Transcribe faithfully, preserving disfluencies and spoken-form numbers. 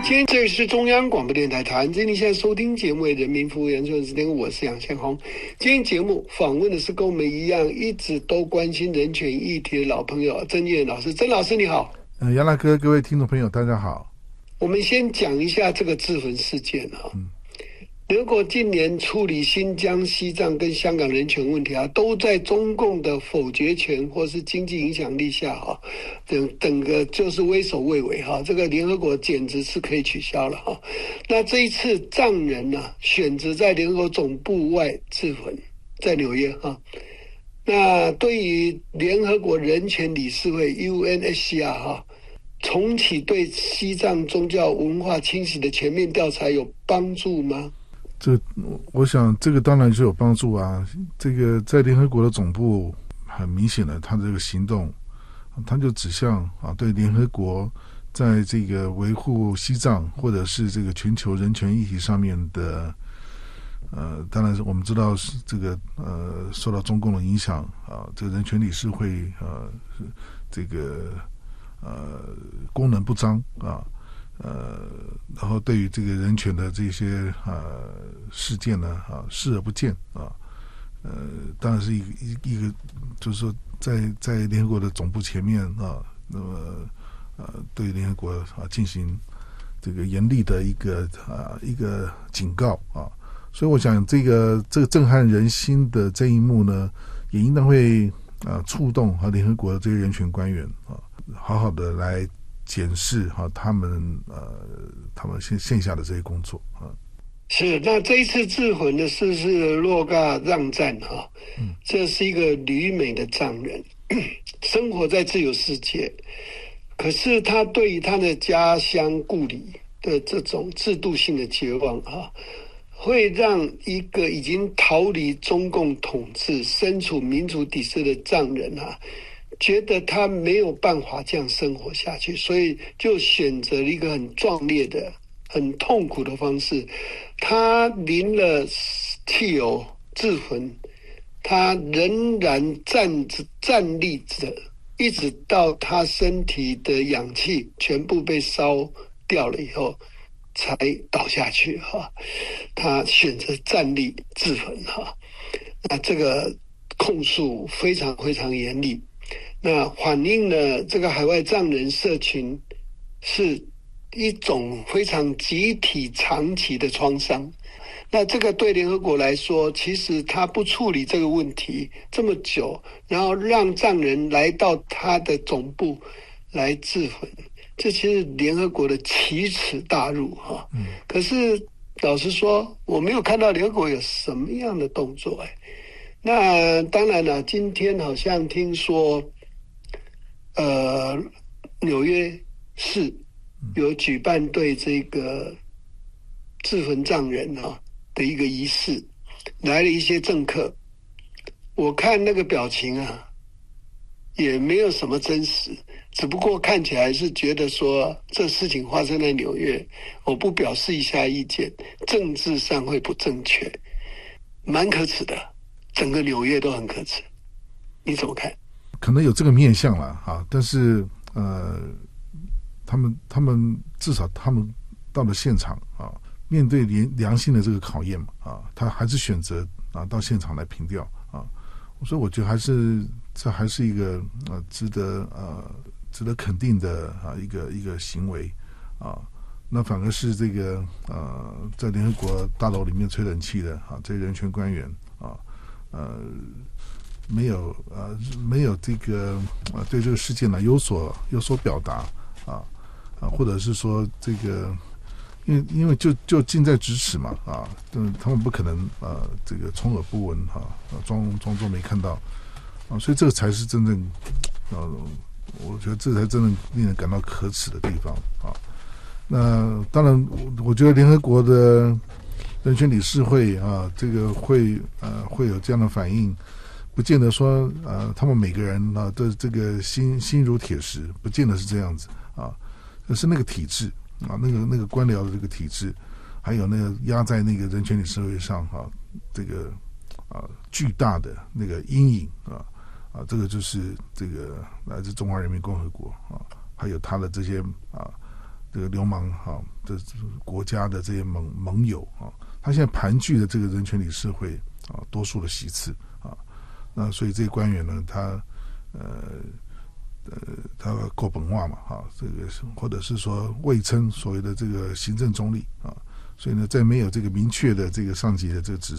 今天这是中央广播电台台湾之音，你现在收听节目为人民服务研究时间，我是杨宪宏。今天节目访问的是跟我们一样一直都关心人权议题的老朋友曾建老师。曾老师你好。 呃，杨大哥，各位听众朋友大家好。 我们先讲一下这个自焚事件啊。嗯，联合国近年处理新疆、西藏跟香港人权问题啊，都在中共的否决权或是经济影响力下啊，等等个就是畏首畏尾哈、啊。这个联合国简直是可以取消了哈、啊。那这一次藏人呢、啊，选择在联合国总部外自焚，在纽约哈、啊。那对于联合国人权理事会 U N H C R 哈、啊，重启对西藏宗教文化清洗的全面调查有帮助吗？ 这我想这个当然是有帮助啊。这个在联合国的总部很明显的，他这个行动他就指向啊，对联合国在这个维护西藏或者是这个全球人权议题上面的呃，当然我们知道是这个呃受到中共的影响啊，这个人权理事会呃这个呃功能不彰啊。呃，然后对于这个人权的这些呃事件呢，啊视而不见啊，呃，当然是一个一一个，就是说在在联合国的总部前面啊，那么呃对联合国啊进行这个严厉的一个啊一个警告啊，所以我想这个这个震撼人心的这一幕呢，也应当会啊触动和联合国的这些人权官员啊，好好的来检视哈他们呃他们线线下的这些工作啊。 是，那这一次自焚的是是洛嘎让赞哈，嗯，这是一个旅美的藏人，生活在自由世界，可是他对于他的家乡故里的这种制度性的绝望哈，会让一个已经逃离中共统治、身处民族底色的藏人啊，觉得他没有办法这样生活下去，所以就选择了一个很壮烈的、很痛苦的方式。他淋了汽油自焚，他仍然站着站立着，一直到他身体的氧气全部被烧掉了以后，才倒下去哈。他选择站立自焚哈。那这个控诉非常非常严厉。那反映了这个海外藏人社群是一种非常集体长期的创伤。那这个对联合国来说，其实他不处理这个问题这么久，然后让藏人来到他的总部来自焚，这其实联合国的奇耻大辱哈。嗯。可是老实说，我没有看到联合国有什么样的动作哎。那当然了，今天好像听说。呃，纽约市有举办对这个自焚藏人啊的一个仪式，来了一些政客，我看那个表情啊，也没有什么真实，只不过看起来是觉得说这事情发生在纽约，我不表示一下意见，政治上会不正确，蛮可耻的，整个纽约都很可耻，你怎么看？ 可能有这个面向了啊，但是呃，他们他们至少他们到了现场啊，面对良良心的这个考验嘛啊，他还是选择啊到现场来凭吊啊，所以我觉得还是这还是一个呃值得呃值得肯定的啊一个一个行为啊。那反而是这个呃在联合国大楼里面吹冷气的啊这些人权官员啊呃。没有呃没有这个呃对这个事件呢有所有所表达啊啊或者是说这个因为因为就就近在咫尺嘛啊嗯他们不可能呃这个充耳不闻哈啊装装作没看到啊所以这个才是真正呃我觉得这才真正令人感到可耻的地方啊。那当然我觉得联合国的人权理事会啊这个会呃会有这样的反应。不见得说，呃，他们每个人啊的这个心心如铁石，不见得是这样子啊，而是那个体制啊，那个那个官僚的这个体制，还有那个压在那个人权理事会上啊，这个啊巨大的那个阴影啊啊，这个就是这个来自中华人民共和国啊，还有他的这些啊这个流氓哈的国家的这些盟盟友啊，他现在盘踞的这个人权理事会啊，多数的席次啊，那所以这些官员呢，他呃呃他够本话嘛哈，这个或者是说未称所谓的这个行政中立啊，所以呢，在没有这个明确的这个上级的这个指